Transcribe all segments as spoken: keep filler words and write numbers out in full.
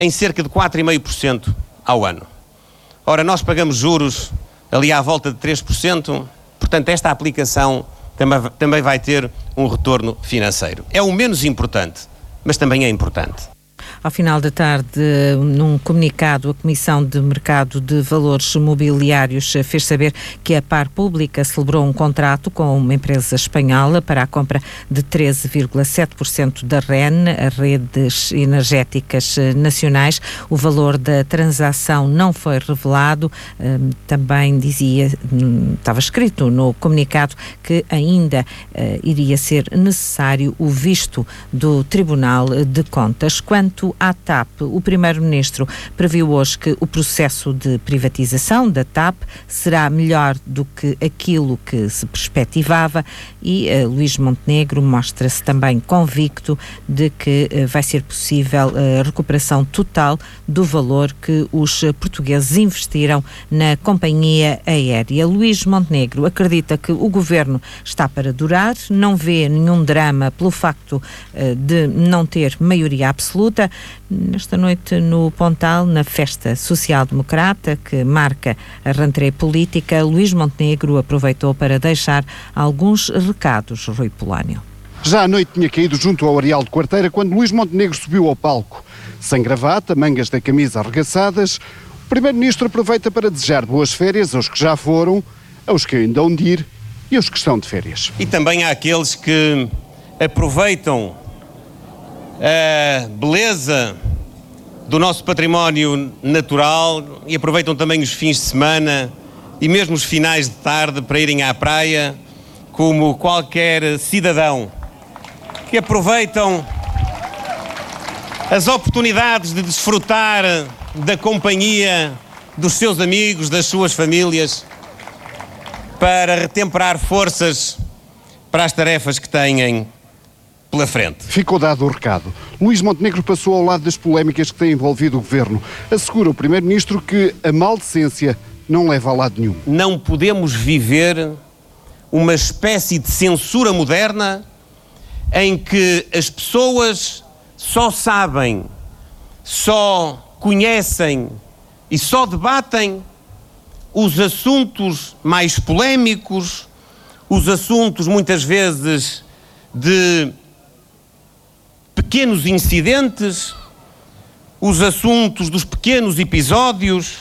em cerca de quatro vírgula cinco por cento ao ano. Ora, nós pagamos juros ali à volta de três por cento, portanto esta aplicação também, também vai ter um retorno financeiro. É o menos importante, mas também é importante. Ao final da tarde, num comunicado, a Comissão de Mercado de Valores Mobiliários fez saber que a Par Pública celebrou um contrato com uma empresa espanhola para a compra de treze vírgula sete por cento da R E N, as Redes Energéticas Nacionais. O valor da transação não foi revelado. Também dizia, estava escrito no comunicado, que ainda iria ser necessário o visto do Tribunal de Contas. Quanto à TAP, o Primeiro-Ministro previu hoje que o processo de privatização da TAP será melhor do que aquilo que se perspectivava e uh, Luís Montenegro mostra-se também convicto de que uh, vai ser possível a recuperação total do valor que os portugueses investiram na companhia aérea. Luís Montenegro acredita que o governo está para durar, não vê nenhum drama pelo facto uh, de não ter maioria absoluta. Nesta noite no Pontal, na festa social-democrata que marca a rentrée política, Luís Montenegro aproveitou para deixar alguns recados. Rui Polónio. Já a noite tinha caído junto ao Areal de Quarteira quando Luís Montenegro subiu ao palco. Sem gravata, mangas da camisa arregaçadas, o Primeiro-Ministro aproveita para desejar boas férias aos que já foram, aos que ainda hão de ir e aos que estão de férias. E também há aqueles que aproveitam a beleza do nosso património natural e aproveitam também os fins de semana e mesmo os finais de tarde para irem à praia, como qualquer cidadão, que aproveitam as oportunidades de desfrutar da companhia dos seus amigos, das suas famílias, para retemperar forças para as tarefas que têm pela frente. Ficou dado o recado. Luís Montenegro passou ao lado das polémicas que têm envolvido o governo. Assegura o Primeiro-Ministro que a maldecência não leva a lado nenhum. Não podemos viver uma espécie de censura moderna em que as pessoas só sabem, só conhecem e só debatem os assuntos mais polémicos, os assuntos muitas vezes de pequenos incidentes, os assuntos dos pequenos episódios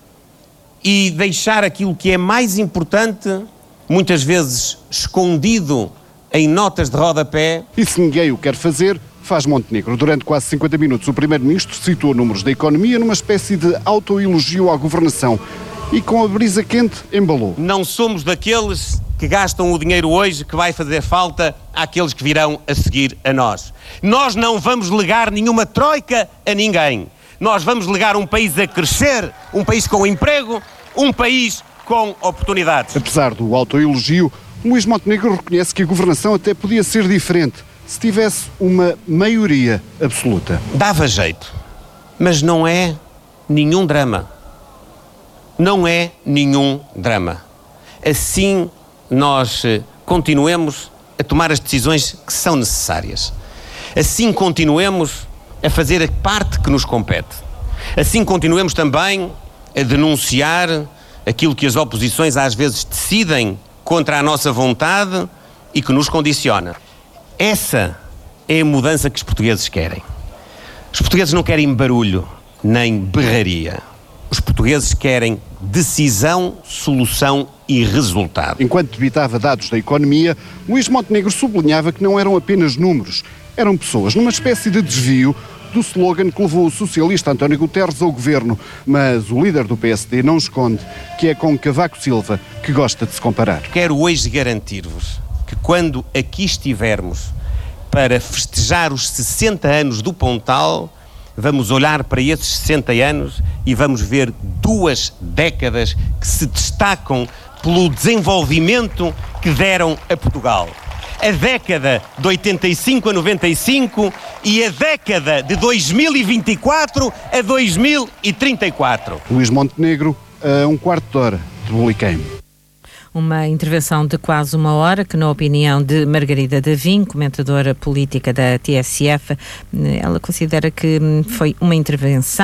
e deixar aquilo que é mais importante, muitas vezes escondido em notas de rodapé. E se ninguém o quer fazer, faz Montenegro. Durante quase cinquenta minutos, o Primeiro-Ministro citou números da economia numa espécie de autoelogio à governação e com a brisa quente embalou. Não somos daqueles que gastam o dinheiro hoje que vai fazer falta àqueles que virão a seguir a nós. Nós não vamos legar nenhuma troika a ninguém. Nós vamos legar um país a crescer, um país com emprego, um país com oportunidades. Apesar do autoelogio, Luís Montenegro reconhece que a governação até podia ser diferente se tivesse uma maioria absoluta. Dava jeito, mas não é nenhum drama. Não é nenhum drama. Assim nós continuemos a tomar as decisões que são necessárias. Assim continuemos a fazer a parte que nos compete. Assim continuemos também a denunciar aquilo que as oposições às vezes decidem contra a nossa vontade e que nos condiciona. Essa é a mudança que os portugueses querem. Os portugueses não querem barulho, nem berraria. Os portugueses querem decisão, solução e resultado. Enquanto debitava dados da economia, Luís Montenegro sublinhava que não eram apenas números, eram pessoas, numa espécie de desvio do slogan que levou o socialista António Guterres ao governo. Mas o líder do P S D não esconde que é com Cavaco Silva que gosta de se comparar. Quero hoje garantir-vos que quando aqui estivermos para festejar os sessenta anos do Pontal, vamos olhar para esses sessenta anos e vamos ver duas décadas que se destacam pelo desenvolvimento que deram a Portugal. A década de oitenta e cinco a noventa e cinco e a década de dois mil e vinte e quatro a dois mil e trinta e quatro. Luís Montenegro, a um quarto de hora de Buliqueime. Uma intervenção de quase uma hora que, na opinião de Margarida Davim, comentadora política da T S F, ela considera que foi uma intervenção